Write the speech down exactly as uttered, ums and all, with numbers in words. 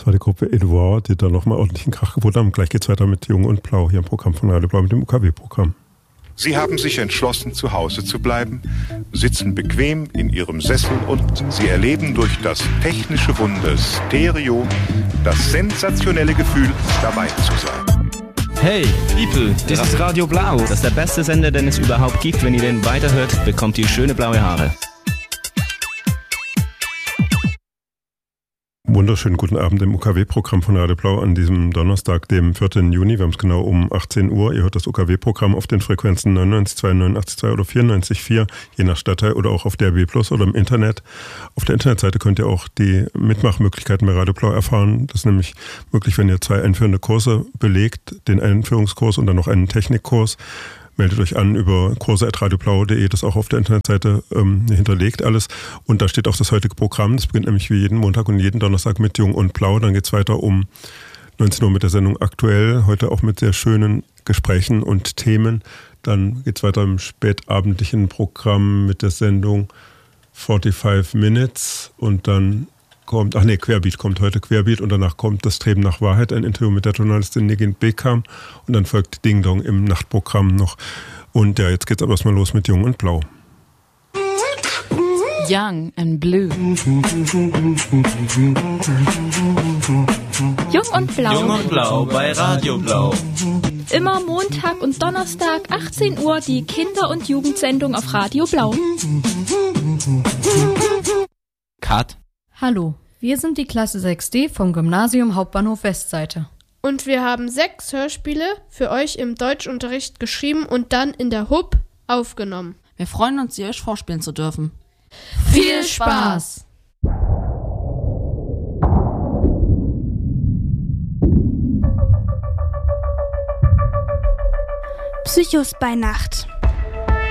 war die Gruppe Edouard, die da nochmal ordentlichen Krach geboten haben. Gleich geht's weiter mit Jung und Blau hier im Programm von Radio Blau mit dem U K W-Programm. Sie haben sich entschlossen, zu Hause zu bleiben, sitzen bequem in ihrem Sessel und sie erleben durch das technische Wunder Stereo das sensationelle Gefühl, dabei zu sein. Hey, People, das ist Radio Blau. Das ist der beste Sender, den es überhaupt gibt. Wenn ihr den weiterhört, bekommt ihr schöne blaue Haare. Wunderschönen guten Abend im U K W-Programm von Radio Blau an diesem Donnerstag, dem vierten Juni. Wir haben es genau um achtzehn Uhr. Ihr hört das U K W-Programm auf den Frequenzen neunundneunzig Komma zwei, neunundachtzig Komma zwei oder vierundneunzig Komma vier, je nach Stadtteil oder auch auf D A B plus oder im Internet. Auf der Internetseite könnt ihr auch die Mitmachmöglichkeiten bei Radio Blau erfahren. Das ist nämlich möglich, wenn ihr zwei einführende Kurse belegt, den Einführungskurs und dann noch einen Technikkurs. Meldet euch an über kurse at radioblau punkt de, das ist auch auf der Internetseite ähm, hinterlegt alles. Und da steht auch das heutige Programm. Das beginnt nämlich wie jeden Montag und jeden Donnerstag mit Jung und Blau. Dann geht es weiter um neunzehn Uhr mit der Sendung Aktuell. Heute auch mit sehr schönen Gesprächen und Themen. Dann geht es weiter im spätabendlichen Programm mit der Sendung fünfundvierzig Minutes. Und dann kommt, ach nee, Querbeat kommt heute, Querbeat. Und danach kommt das Streben nach Wahrheit, ein Interview mit der Journalistin Negin Bekam. Und dann folgt Ding Dong im Nachtprogramm noch. Und ja, jetzt geht's aber erstmal los mit Jung und Blau. Young and Blue. Jung und Blau. Jung und Blau bei Radio Blau. Immer Montag und Donnerstag, achtzehn Uhr, die Kinder- und Jugendsendung auf Radio Blau. Cut. Hallo, wir sind die Klasse sechs D vom Gymnasium Hauptbahnhof Westseite. Und wir haben sechs Hörspiele für euch im Deutschunterricht geschrieben und dann in der H U B aufgenommen. Wir freuen uns, sie euch vorspielen zu dürfen. Viel Spaß! Psychos bei Nacht.